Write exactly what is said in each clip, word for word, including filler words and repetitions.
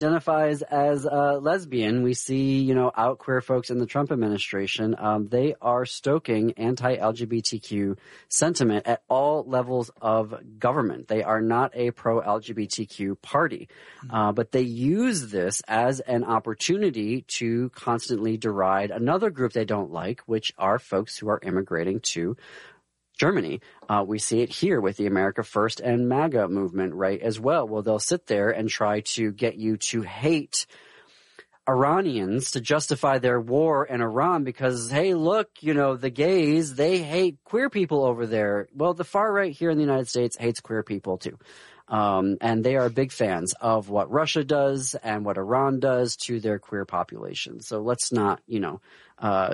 identifies as a lesbian. We see, you know, out queer folks in the Trump administration. Um, they are stoking anti-L G B T Q sentiment at all levels of government. They are not a pro-L G B T Q party, uh, but they use this as an opportunity to constantly deride another group they don't like, which are folks who are immigrating to Germany. Uh, we see it here with the America First and MAGA movement, right, as well. Well, they'll sit there and try to get you to hate Iranians to justify their war in Iran because, hey, look, you know, the gays, they hate queer people over there. Well, the far right here in the United States hates queer people too. Um, and they are big fans of what Russia does and what Iran does to their queer population. So let's not, you know, uh,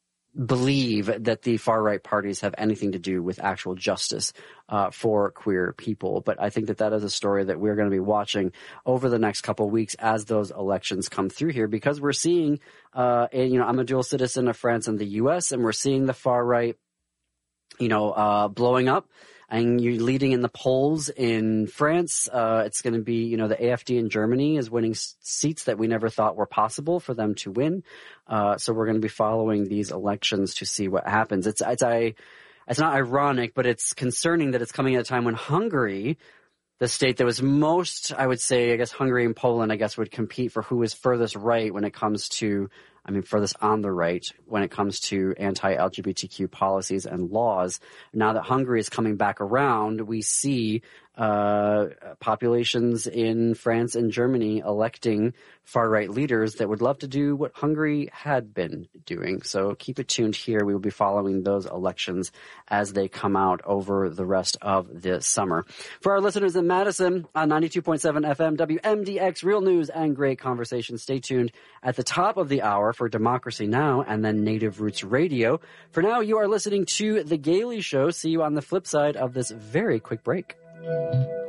believe that the far-right parties have anything to do with actual justice uh, for queer people. But I think that that is a story that we're going to be watching over the next couple of weeks as those elections come through here, because we're seeing, uh, and, you know, I'm a dual citizen of France and the U S, and we're seeing the far-right, you know, uh, blowing up. And you're leading in the polls in France. Uh, it's going to be, you know, the A F D in Germany is winning s- seats that we never thought were possible for them to win. Uh, so we're going to be following these elections to see what happens. It's, it's, I, it's not ironic, but it's concerning that it's coming at a time when Hungary, the state that was most, I would say, I guess Hungary and Poland, I guess, would compete for who is furthest right when it comes to, I mean, furthest on the right when it comes to anti-L G B T Q policies and laws. Now that Hungary is coming back around, we see uh populations in France and Germany electing far-right leaders that would love to do what Hungary had been doing. So keep it tuned here. We will be following those elections as they come out over the rest of the summer. For our listeners in Madison on ninety-two point seven F M, W M D X, real news and great conversation. Stay tuned at the top of the hour for Democracy Now! And then Native Roots Radio. For now, you are listening to The Gailey Show. See you on the flip side of this very quick break.